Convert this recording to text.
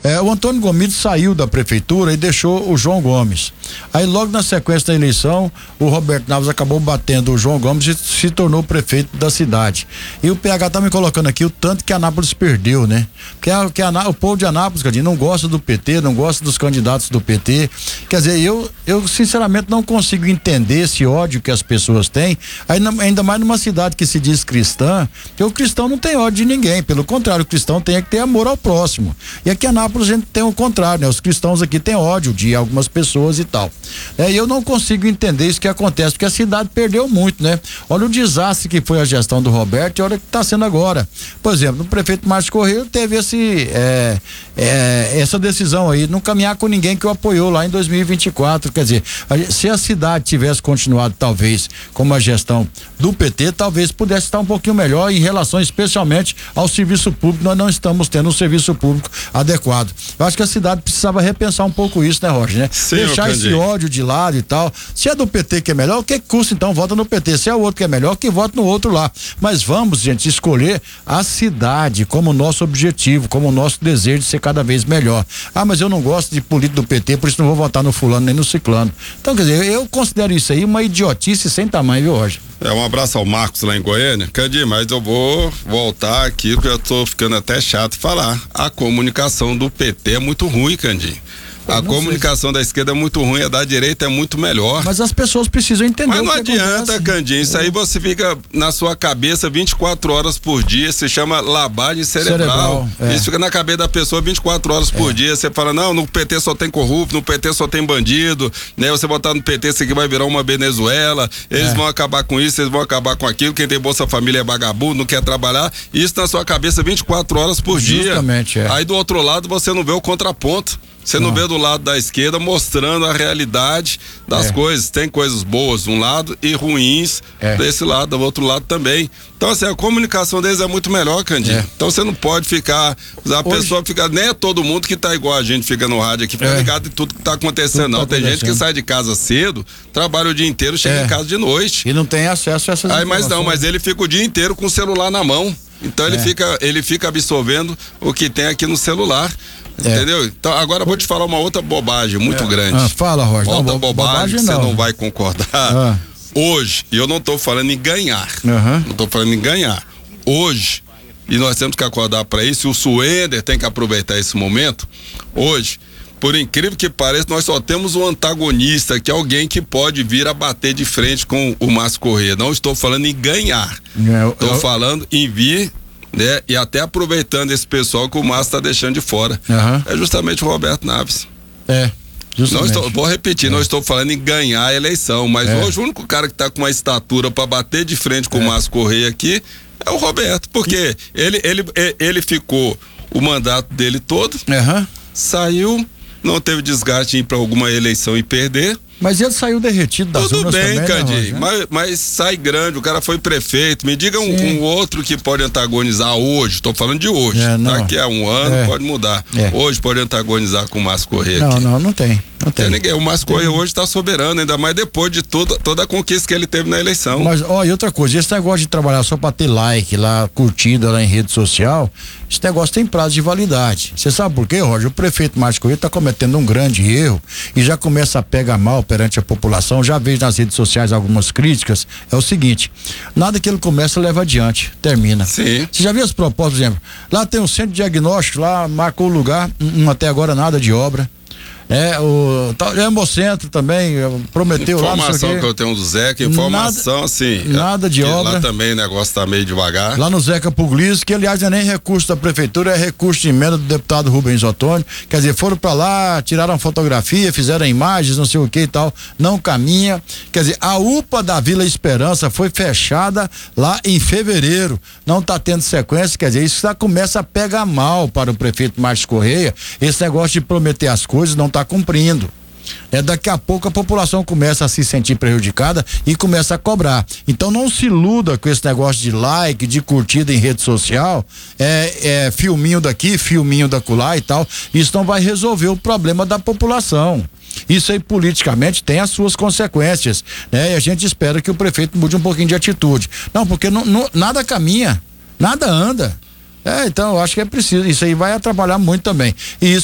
O Antônio Gomide saiu da prefeitura e deixou o João Gomes. Aí logo na sequência da eleição, o Roberto Naves acabou batendo o João Gomes e se tornou prefeito da cidade. E o PH tá me colocando aqui o tanto que Anápolis perdeu, né? Porque o povo de Anápolis, Cadinho, não gosta do PT, não gosta dos candidatos do PT. Quer dizer, eu sinceramente não consigo entender esse ódio que as pessoas têm, ainda mais numa cidade que se diz cristã, porque o cristão não tem ódio de ninguém, pelo contrário, o cristão tem que ter amor ao próximo. E aqui em Anápolis a gente tem o contrário, né? Os cristãos aqui têm ódio de algumas pessoas e tal. E eu não consigo entender isso que acontece, porque a cidade perdeu muito, né? Olha o desastre que foi a gestão do Roberto e olha o que está sendo agora. Por exemplo, o prefeito Márcio Correia teve essa decisão aí, não caminhar com ninguém que o apoiou lá em 2024. Quer dizer, se a cidade tivesse continuado talvez como a gestão do PT, talvez pudesse estar um pouquinho melhor em relação especialmente ao serviço público. Nós não estamos tendo um serviço público adequado. Eu acho que a cidade precisava repensar um pouco isso, né, Roger, né? Sim, deixar esse ódio de lado e tal. Se é do PT que é melhor, o que custa então? Vota no PT. Se é o outro que é melhor, que vota no outro lá. Mas vamos, gente, escolher a cidade como nosso objetivo, como nosso desejo de ser cada vez melhor. Mas eu não gosto de político do PT, por isso não vou votar no fulano nem no ciclano. Então, quer dizer, eu considero isso aí uma idiotice sem tamanho, viu, Roger? Um abraço ao Marcos lá em Goiânia. Candir, mas eu vou voltar aqui, porque eu tô ficando até chato falar. A comunicação do PT é muito ruim, Candir. A comunicação da esquerda é muito ruim, a da direita é muito melhor. Mas as pessoas precisam entender. Mas não adianta, Candinho, isso aí você fica na sua cabeça 24 horas por dia, se chama lavagem cerebral. Isso fica na cabeça da pessoa 24 horas por dia. Você fala, não, no PT só tem corrupto, no PT só tem bandido, né? Você botar no PT, isso aqui vai virar uma Venezuela, eles vão acabar com isso, eles vão acabar com aquilo, quem tem Bolsa Família é vagabundo, não quer trabalhar. Isso na sua cabeça 24 horas por dia. Justamente, Aí do outro lado você não vê o contraponto. Você não vê do lado da esquerda mostrando a realidade das coisas. Tem coisas boas de um lado e ruins desse lado, do outro lado também. Então, assim, a comunicação deles é muito melhor, Candinho. Então você não pode ficar, pessoa fica, nem é todo mundo que tá igual a gente fica no rádio aqui, fica ligado em tudo que tá acontecendo, não. Tem gente que sai de casa cedo, trabalha o dia inteiro, chega em casa de noite. E não tem acesso a essas informações. Mas ele fica o dia inteiro com o celular na mão. Então ele fica absorvendo o que tem aqui no celular. Entendeu? Então agora eu vou te falar uma outra bobagem muito grande. Fala, Roger. Outra bobagem que você não vai concordar. Hoje, e eu não tô falando em ganhar. Não tô falando em ganhar. Hoje, e nós temos que acordar para isso, e o Suender tem que aproveitar esse momento. Hoje, por incrível que pareça, nós só temos um antagonista, que é alguém que pode vir a bater de frente com o Márcio Correia. Não estou falando em ganhar. Estou falando em vir, né? E até aproveitando esse pessoal que o Márcio está deixando de fora. É justamente o Roberto Naves. Vou repetir, não estou falando em ganhar a eleição, mas hoje o único cara que está com uma estatura para bater de frente com o Márcio Correia aqui é o Roberto, porque ele ficou o mandato dele todo, saiu, não teve desgaste em ir para alguma eleição e perder. Mas ele saiu derretido das urnas também. Tudo bem, Candinho, mas sai grande, o cara foi prefeito. Me diga um outro que pode antagonizar hoje, tô falando de hoje. Daqui a um ano pode mudar. Hoje pode antagonizar com o Márcio Correia aqui. Não tem. Não tem ninguém. O Márcio Correia hoje tá soberano, ainda mais depois de toda a conquista que ele teve na eleição. Mas, e outra coisa, esse negócio de trabalhar só pra ter like lá, curtida lá em rede social, esse negócio tem prazo de validade. Você sabe por quê, Roger? O prefeito Márcio Correia tá cometendo um grande erro e já começa a pegar mal perante a população. Já vejo nas redes sociais algumas críticas. É o seguinte, nada que ele começa leva adiante, termina. Sim. Você já viu as propostas, por exemplo? Lá tem um centro de diagnóstico, lá marcou o lugar, até agora nada de obra. O Hemocentro também prometeu lá. Informação que eu tenho do Zeca, informação assim. Nada de obra. Lá também o negócio tá meio devagar. Lá no Zeca Puglisi, que aliás não é nem recurso da prefeitura, é recurso de emenda do deputado Rubens Ottoni. Quer dizer, foram pra lá, tiraram fotografia, fizeram imagens, não sei o que e tal. Não caminha. Quer dizer, a UPA da Vila Esperança foi fechada lá em fevereiro. Não tá tendo sequência, quer dizer, isso já começa a pegar mal para o prefeito Márcio Correia. Esse negócio de prometer as coisas não está cumprindo. Daqui a pouco a população começa a se sentir prejudicada e começa a cobrar. Então não se iluda com esse negócio de like, de curtida em rede social, filminho daqui, filminho dacolá e tal. Isso não vai resolver o problema da população. Isso aí politicamente tem as suas consequências, né? E a gente espera que o prefeito mude um pouquinho de atitude. Não, porque nada caminha, nada anda. Então eu acho que é preciso, isso aí vai atrapalhar muito também. E isso